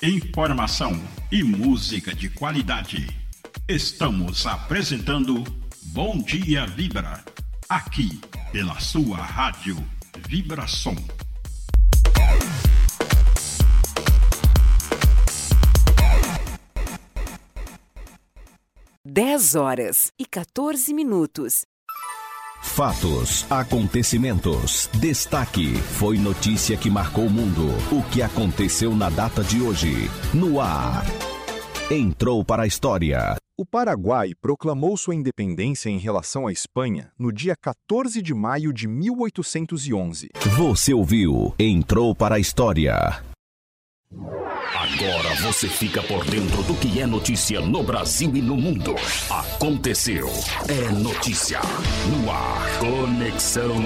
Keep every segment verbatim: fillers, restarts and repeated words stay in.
informação e música de qualidade. Estamos apresentando Bom Dia Vibra, aqui pela sua rádio Vibração. dez horas e quatorze minutos. Fatos, acontecimentos, destaque, foi notícia que marcou o mundo. O que aconteceu na data de hoje, no ar. Entrou para a história. O Paraguai proclamou sua independência em relação à Espanha no dia quatorze de maio de mil oitocentos e onze. Você ouviu, entrou para a história. Agora você fica por dentro do que é notícia no Brasil e no mundo. Aconteceu, é notícia, no ar. Conexão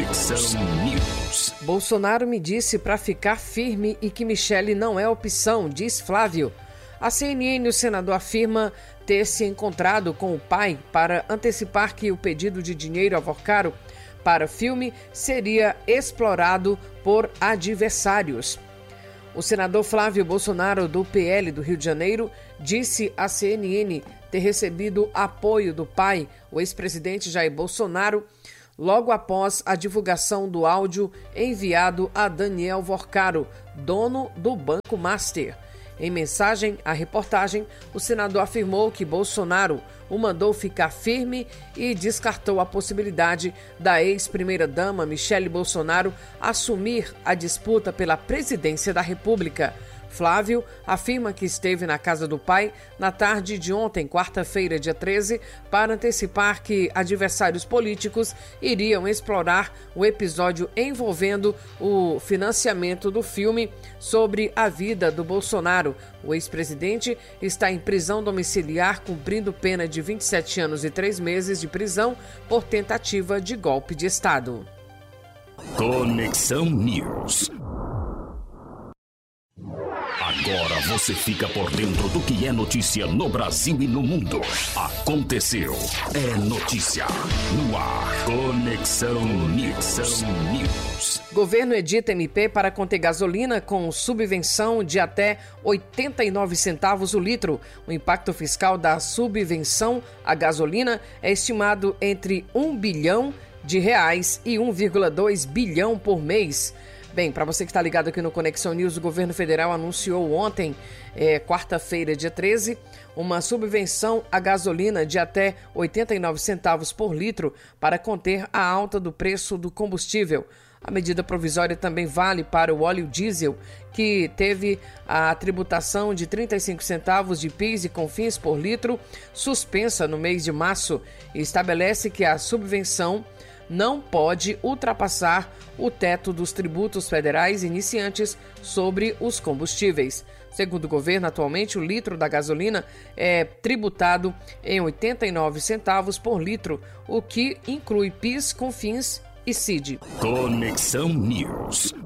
News. Bolsonaro me disse para ficar firme e que Michele não é opção, diz Flávio. A C N N, o senador afirma ter se encontrado com o pai para antecipar que o pedido de dinheiro a Vorcaro para filme seria explorado por adversários. O senador Flávio Bolsonaro, do P L do Rio de Janeiro, disse à C N N ter recebido apoio do pai, o ex-presidente Jair Bolsonaro, logo após a divulgação do áudio enviado a Daniel Vorcaro, dono do Banco Master. Em mensagem à reportagem, o senador afirmou que Bolsonaro o mandou ficar firme e descartou a possibilidade da ex-primeira-dama Michele Bolsonaro assumir a disputa pela presidência da República. Flávio afirma que esteve na casa do pai na tarde de ontem, quarta-feira, dia treze, para antecipar que adversários políticos iriam explorar o episódio envolvendo o financiamento do filme sobre a vida do Bolsonaro. O ex-presidente está em prisão domiciliar, cumprindo pena de vinte e sete anos e três meses de prisão por tentativa de golpe de Estado. Conexão News. Agora você fica por dentro do que é notícia no Brasil e no mundo. Aconteceu, é notícia, no ar. Conexão News. Governo edita M P para conter gasolina com subvenção de até oitenta e nove centavos o litro. O impacto fiscal da subvenção à gasolina é estimado entre um bilhão de reais e um vírgula dois bilhão por mês. Bem, para você que está ligado aqui no Conexão News, o governo federal anunciou ontem, é, quarta-feira, dia treze, uma subvenção à gasolina de até oitenta e nove centavos por litro para conter a alta do preço do combustível. A medida provisória também vale para o óleo diesel, que teve a tributação de trinta e cinco centavos de PIS e COFINS por litro suspensa no mês de março e estabelece que a subvenção não pode ultrapassar o teto dos tributos federais iniciantes sobre os combustíveis. Segundo o governo, atualmente o litro da gasolina é tributado em oitenta e nove centavos por litro, o que inclui PIS, COFINS e C I D. Conexão News.